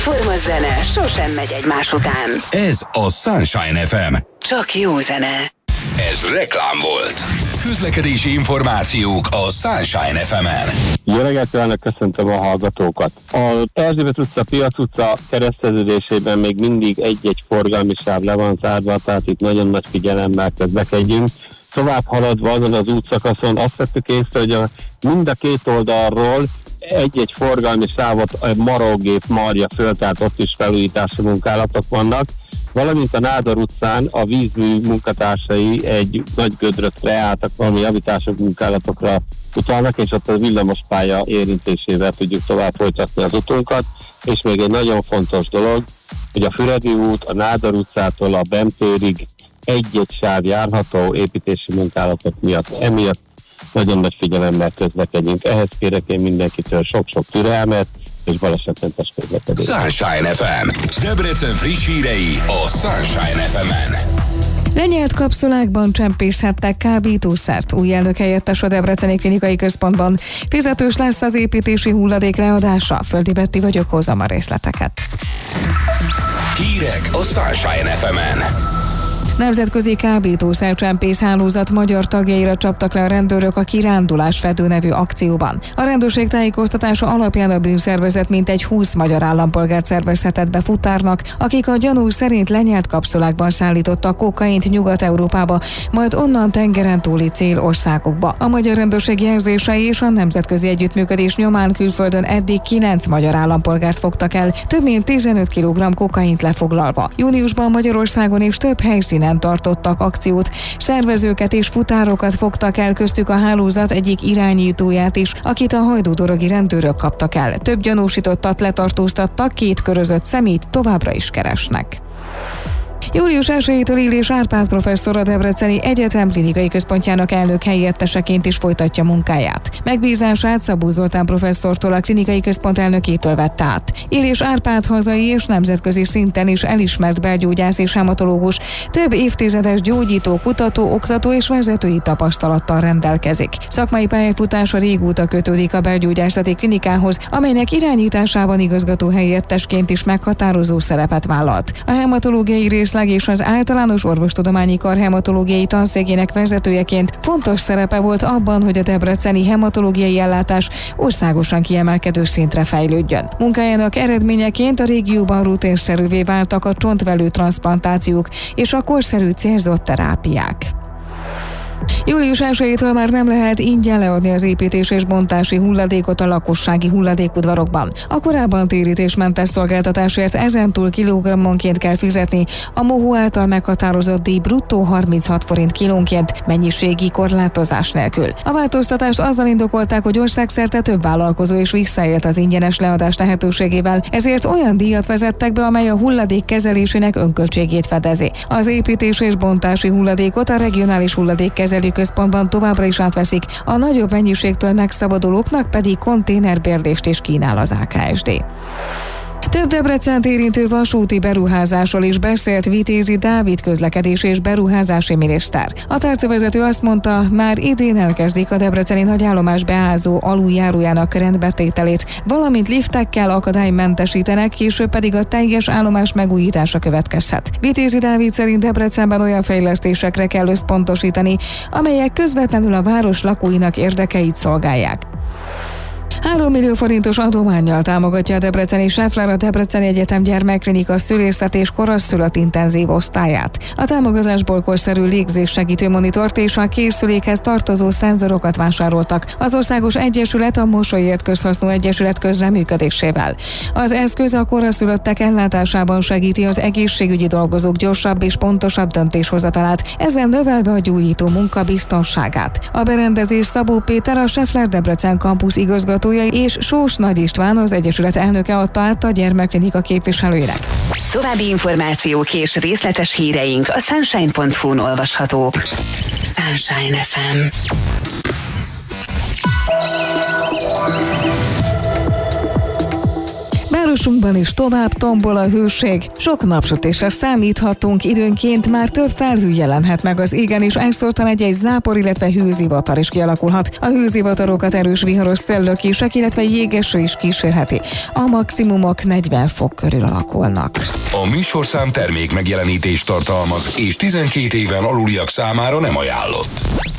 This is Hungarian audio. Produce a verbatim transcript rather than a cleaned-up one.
Formaszene sosem megy egymás után. Ez a Sunshine ef em. Csak jó zene. Ez reklám volt. Közlekedési információk a Sunshine ef emen. Jó reggelt kívánok, köszöntöm a hallgatókat. A Erzsébet utca, Piac utca kereszteződésében még mindig egy-egy forgalmi sáv le van zárva, tehát itt nagyon nagy figyelemmel közlekedjünk. Tovább haladva azon az útszakaszon azt vettük észre, hogy a, mind a két oldalról egy-egy forgalmi sávot a marógép marja föl, tehát ott is felújítási munkálatok vannak, valamint a Nádor utcán a vízmű munkatársai egy nagy gödröt leálltak, valami javítások munkálatokra utalnak, és ott a villamospálya érintésével tudjuk tovább folytatni az utunkat, és még egy nagyon fontos dolog, hogy a Füredi út a Nádor utcától a Bemtérig egy-egy sáv járható építési munkálatok miatt. Emiatt nagyon nagy figyelemmel közlekedünk. Ehhez kérek én mindenkitől sok-sok türelmet és balesetmentes közlekedést. Sunshine ef em. Debrecen friss hírei a Sunshine ef emen. Lenyelt kapszulákban csempészhettek kábítószert. Új elnök helyettes a Debreceni Klinikai Központban. Fizetős lesz az építési hulladék leadása. Földi Betti vagyok, hozzam a részleteket. Hírek a Sunshine ef emen. Nemzetközi kábítószercsempész hálózat magyar tagjaira csaptak le a rendőrök a Kirándulás Fedő nevű akcióban. A rendőrség tájékoztatása alapján a bűnszervezet mintegy húsz magyar állampolgárt szervezhetett be futárnak, akik a gyanú szerint lenyelt kapszulákban szállítottak kokaint Nyugat-Európába, majd onnan tengeren túli célországokba. A magyar rendőrség jelzései és a nemzetközi együttműködés nyomán külföldön eddig kilenc magyar állampolgárt fogtak el, több mint tizenöt kilogramm kokaint lefoglalva. Júniusban Magyarországon és több helyszínen tartottak akciót, szervezőket és futárokat fogtak el, köztük a hálózat egyik irányítóját is, akit a hajdúdorogi rendőrök kaptak el. Több gyanúsítottat letartóztattak, két körözött személyt továbbra is keresnek. július elsejétől Illés Árpád professzor a Debreceni Egyetem Klinikai Központjának elnök helyetteseként is folytatja munkáját. Megbízását Szabó Zoltán professzortól, a Klinikai Központ elnökétől vette át. Illés Árpád hazai és nemzetközi szinten is elismert belgyógyász és hematológus, több évtizedes gyógyító, kutató, oktató és vezetői tapasztalattal rendelkezik. Szakmai pályafutása régóta kötődik a belgyógyászati klinikához, amelynek irányításában igazgató helyettesként is meghatározó szerepet vállalt. A hematológiai részleg és az általános orvostudományi kar hematológiai tanszékének vezetőjeként fontos szerepe volt abban, hogy a debreceni hematológiai ellátás országosan kiemelkedő szintre fejlődjön. Munkájának eredményeként a régióban rutinszerűvé váltak a csontvelő transzplantációk és a korszerű célzott terápiák. július elsejétől már nem lehet ingyen leadni az építés és bontási hulladékot a lakossági hulladékudvarokban. A korábban térítésmentes szolgáltatásért ezentúl kilogrammonként kell fizetni, a MOHU által meghatározott díj bruttó harminchat forint kilónként, mennyiségi korlátozás nélkül. A változtatást azzal indokolták, hogy országszerte több vállalkozó is visszaélt az ingyenes leadás lehetőségével, ezért olyan díjat vezettek be, amely a hulladék kezelésének önköltségét fedezi. Az építés és bontási hulladékot a regionális hulladékkezelő központban továbbra is átveszik, a nagyobb mennyiségtől megszabadulóknak pedig konténerbérlést is kínál az á ká es dé. Több Debrecent érintő vasúti beruházásról is beszélt Vitézi Dávid közlekedés és beruházási miniszter. A tárcavezető azt mondta, már idén elkezdik a debreceni nagyállomás beázó aluljárójának rendbetételét, valamint liftekkel akadálymentesítenek, később pedig a teljes állomás megújítása következhet. Vitézi Dávid szerint Debrecenben olyan fejlesztésekre kell összpontosítani, amelyek közvetlenül a város lakóinak érdekeit szolgálják. három millió forintos adománnyal támogatja a debreceni Scheffler a Debreceni Egyetem gyermekklinika szülészet és koraszülött intenzív osztályát. A támogatásból korszerű légzéssegítő monitort és a készülékhez tartozó szenzorokat vásároltak az Országos Egyesület a Mosolyért Közhasznú Egyesület közreműködésével. Az eszköz a koraszülöttek ellátásában segíti az egészségügyi dolgozók gyorsabb és pontosabb döntéshozatalát, ezzel növelve a gyógyító munka biztonságát. A berendezés Szabó Péter, a Scheffler Debrecen Campus igazgató és Sós Nagy István, az Egyesület elnöke adta át a gyermekklinika képviselőinek. További információk és részletes híreink a sunshine pont hu-n olvashatók. Sunshine ef em. Városunkban is tovább tombol a hőség. Sok napsütésre számíthatunk, időnként már több felhő jelenhet meg az égen, és egyszortan egy-egy zápor, illetve hőzivatar is kialakulhat. A hőzivatarokat erős viharos szellőkések, illetve jégeső is kísérheti. A maximumok negyven fok körül alakulnak. A műsorszám termék megjelenítést tartalmaz, és tizenkét éven aluliak számára nem ajánlott.